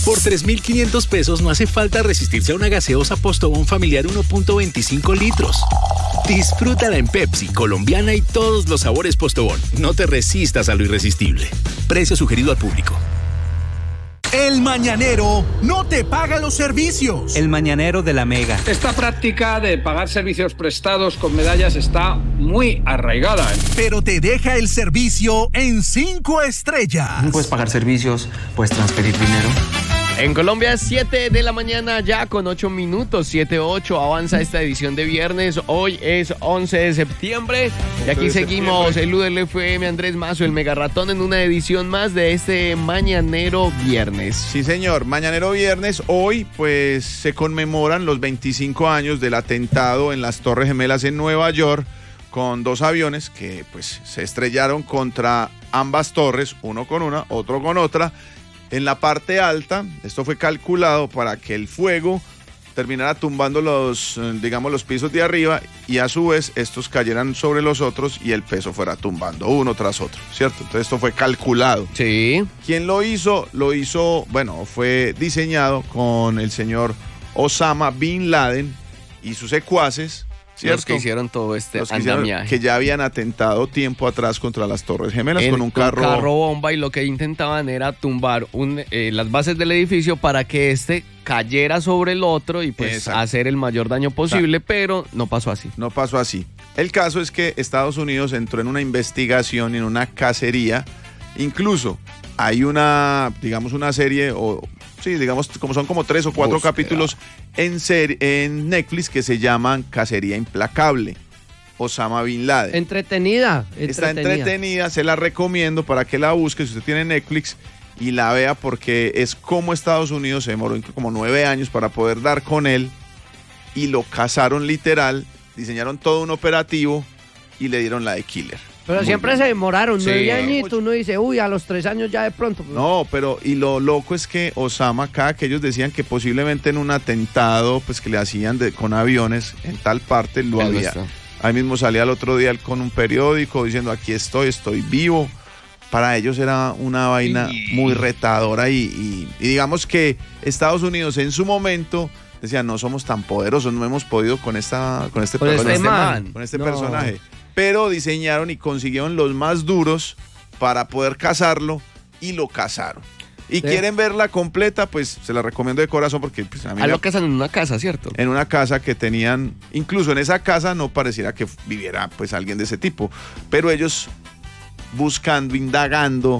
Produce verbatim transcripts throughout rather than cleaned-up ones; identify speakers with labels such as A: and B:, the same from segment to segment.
A: Por tres mil quinientos pesos no hace falta resistirse a una gaseosa Postobón familiar uno punto veinticinco litros. Disfrútala en Pepsi, colombiana y todos los sabores Postobón. No te resistas a lo irresistible. Precio sugerido al público.
B: El Mañanero no te paga los servicios.
C: El Mañanero de la Mega.
D: Esta práctica de pagar servicios prestados con medallas está muy arraigada.
B: Pero te deja el servicio en cinco estrellas.
C: Puedes pagar servicios, puedes transferir dinero.
E: En Colombia es siete de la mañana ya con ocho minutos, siete ocho, avanza esta edición de viernes, hoy es once de septiembre y aquí seguimos el U del F M, Andrés Mazo, el Mega Ratón en una edición más de este Mañanero Viernes.
F: Sí señor, Mañanero Viernes, hoy pues se conmemoran los veinticinco años del atentado en las Torres Gemelas en Nueva York con dos aviones que pues se estrellaron contra ambas torres, uno con una, otro con otra. En la parte alta, esto fue calculado para que el fuego terminara tumbando los, digamos, los pisos de arriba y a su vez estos cayeran sobre los otros y el peso fuera tumbando uno tras otro, ¿cierto? Entonces esto fue calculado.
E: Sí.
F: ¿Quién lo hizo? Lo hizo, bueno, fue diseñado con el señor Osama Bin Laden y sus secuaces, ¿cierto?
E: Los que hicieron todo este
F: Los que,
E: andamiaje.
F: hicieron, que ya habían atentado tiempo atrás contra las Torres Gemelas
E: en,
F: con un carro...
E: Un carro bomba y lo que intentaban era tumbar un, eh, las bases del edificio para que este cayera sobre el otro y pues Exacto. hacer el mayor daño posible, pero no pasó así.
F: No pasó así. El caso es que Estados Unidos entró en una investigación, en una cacería, incluso hay una, digamos, una serie o... Sí, digamos, como son como tres o cuatro Búsqueda. capítulos en, ser, en Netflix que se llaman Cacería Implacable, Osama Bin Laden.
G: Entretenida, entretenida.
F: Está entretenida, se la recomiendo para que la busque si usted tiene Netflix y la vea porque es como Estados Unidos se demoró como nueve años para poder dar con él y lo cazaron literal, diseñaron todo un operativo y le dieron la de killer.
G: Pero
F: Muy
G: siempre
F: bien.
G: se demoraron, nueve
F: Sí.
G: añitos, uno dice, uy, a los tres años ya de pronto.
F: No, pero y lo loco es que Osama, cada que ellos decían que posiblemente en un atentado, pues que le hacían de, con aviones en tal parte, lo
E: Ahí
F: había.
E: está.
F: Ahí mismo salía el otro día con un periódico diciendo, aquí estoy, estoy vivo. Para ellos era una vaina
E: Y-
F: muy retadora y, y, y digamos que Estados Unidos en su momento decía, no somos tan poderosos, no hemos podido con, esta, con este,
G: Con
F: per-
G: este
F: con
G: man.
F: con este
G: No.
F: personaje. Pero diseñaron y consiguieron los más duros para poder cazarlo y lo cazaron. Y
G: Sí.
F: quieren verla completa, pues se la recomiendo de corazón porque pues, a mí
E: A
F: me-
E: lo casan en una casa, ¿cierto?
F: en una casa que tenían, incluso en esa casa no pareciera que viviera pues alguien de ese tipo, pero ellos buscando, indagando,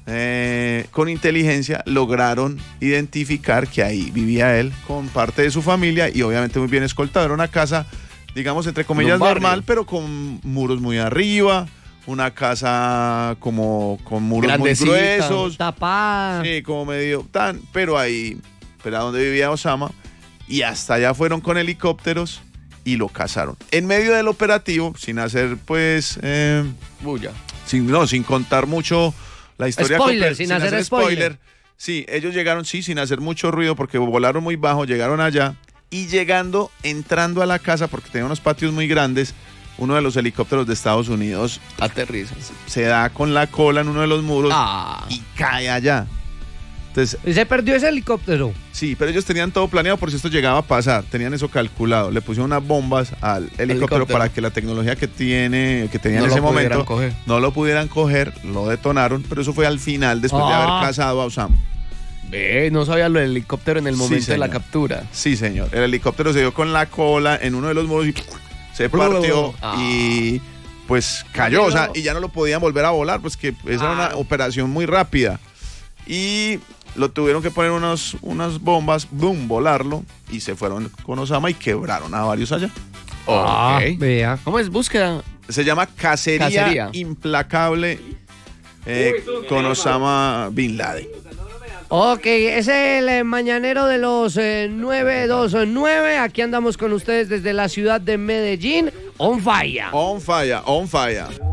F: eh, con inteligencia lograron identificar que ahí vivía él con parte de su familia y obviamente muy bien escoltado. Era una casa, digamos, entre comillas,
E: En un barrio.
F: normal, pero con muros muy arriba, una casa como con muros muy
E: Grandecita.
F: gruesos.
G: Tapada.
F: Sí, como medio tan, pero ahí, pero a donde vivía Osama, y hasta allá fueron con helicópteros y lo cazaron. En medio del operativo, sin hacer pues, eh,
E: Bulla.
F: sin, no, sin contar mucho la historia.
G: Spoiler,
F: completa,
G: sin hacer spoiler.
F: Sí, ellos llegaron, sí, sin hacer mucho ruido porque volaron muy bajo, llegaron allá y llegando, entrando a la casa, porque tenía unos patios muy grandes, uno de los helicópteros de Estados Unidos
E: Aterriza.
F: se da con la cola en uno de los muros
E: Ah.
F: y cae allá. Entonces,
G: Y se perdió ese helicóptero.
F: sí, pero ellos tenían todo planeado por si esto llegaba a pasar, tenían eso calculado, le pusieron unas bombas al helicóptero,
E: Helicóptero.
F: para que la tecnología que tiene, que tenía
E: No
F: en
E: lo
F: ese
E: pudieran
F: momento
E: coger.
F: no lo pudieran coger, lo detonaron, pero eso fue al final, después de
G: Ah.
F: haber cazado a Osama.
E: Ve, no sabía lo del helicóptero en el
F: Sí,
E: momento de la
F: señor.
E: captura.
F: Sí, señor, el helicóptero se dio con la cola en uno de los muros y se partió
E: Ah.
F: y pues cayó, o sea, y ya no lo podían volver a volar, pues que esa era una operación muy rápida. Y lo tuvieron que poner unos, unas bombas, boom, volarlo, y se fueron con Osama y quebraron a varios allá.
G: Ah,
E: Ok.
G: vea.
E: ¿Cómo es? Búsqueda.
F: Se llama Cacería,
E: Cacería.
F: Implacable eh, con Osama Bin Laden.
G: Ok, ese es el eh, mañanero de los eh, nueve dos nueve. Aquí andamos con ustedes desde la ciudad de Medellín. On fire.
F: On fire, on fire.